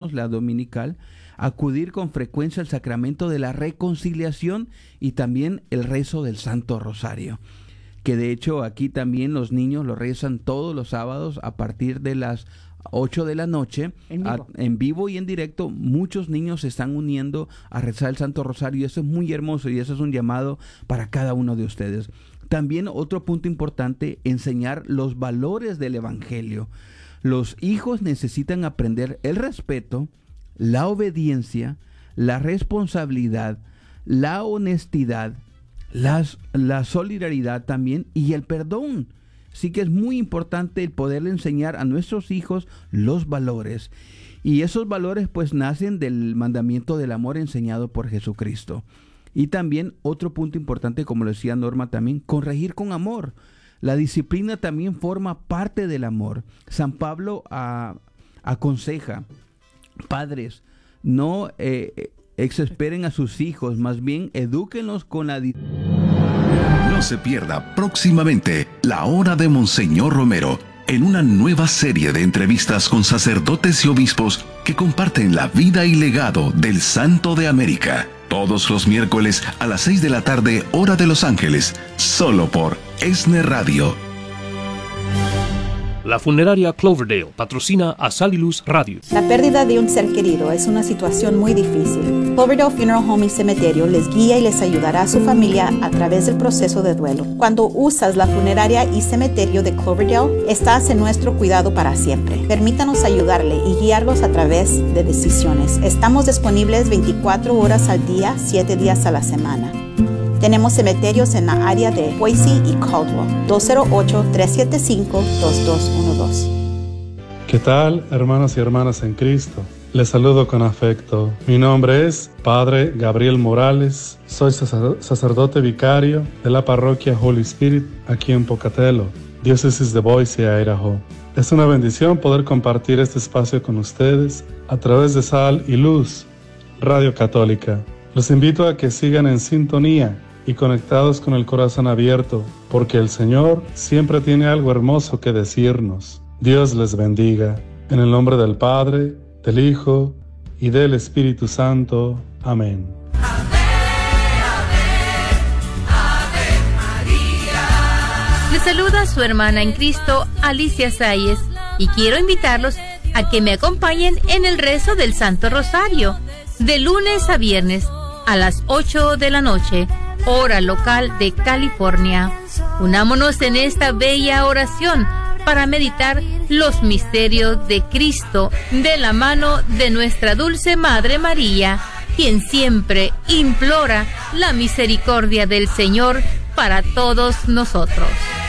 tenemos la dominical, acudir con frecuencia al sacramento de la reconciliación y también el rezo del Santo Rosario, que de hecho aquí también los niños lo rezan todos los sábados a partir de las 8 de la noche, en vivo y en directo. Muchos niños se están uniendo a rezar el Santo Rosario y eso es muy hermoso y eso es un llamado para cada uno de ustedes. También otro punto importante, enseñar los valores del Evangelio. Los hijos necesitan aprender el respeto, la obediencia, la responsabilidad, la honestidad, la solidaridad también y el perdón. Sí que es muy importante el poderle enseñar a nuestros hijos los valores. Y esos valores pues nacen del mandamiento del amor enseñado por Jesucristo. Y también otro punto importante, como lo decía Norma también, corregir con amor. La disciplina también forma parte del amor. San Pablo aconseja, padres, no exasperen a sus hijos, más bien edúquenlos con la No se pierda próximamente La Hora de Monseñor Romero, en una nueva serie de entrevistas con sacerdotes y obispos que comparten la vida y legado del Santo de América. Todos los miércoles a las 6 de la tarde, hora de Los Ángeles, solo por ESNE Radio. La funeraria Cloverdale patrocina a Sal y Luz Radio. La pérdida de un ser querido es una situación muy difícil. Cloverdale Funeral Home y Cementerio les guía y les ayudará a su familia a través del proceso de duelo. Cuando usas la funeraria y cementerio de Cloverdale, estás en nuestro cuidado para siempre. Permítanos ayudarle y guiarlos a través de decisiones. Estamos disponibles 24 horas al día, 7 días a la semana. Tenemos cementerios en la área de Boise y Caldwell. 208-375-2212. ¿Qué tal, hermanos y hermanas en Cristo? Les saludo con afecto. Mi nombre es Padre Gabriel Morales. Soy sacerdote vicario de la parroquia Holy Spirit aquí en Pocatello, diócesis de Boise, Idaho. Es una bendición poder compartir este espacio con ustedes a través de Sal y Luz, Radio Católica. Los invito a que sigan en sintonía y conectados con el corazón abierto, porque el Señor siempre tiene algo hermoso que decirnos. Dios les bendiga. En el nombre del Padre, del Hijo y del Espíritu Santo. Amén. Le saluda su hermana en Cristo, Alicia Sáez, y quiero invitarlos a que me acompañen en el rezo del Santo Rosario, de lunes a viernes, a las 8 de la noche, hora local de California. Unámonos en esta bella oración para meditar los misterios de Cristo de la mano de nuestra dulce Madre María, quien siempre implora la misericordia del Señor para todos nosotros.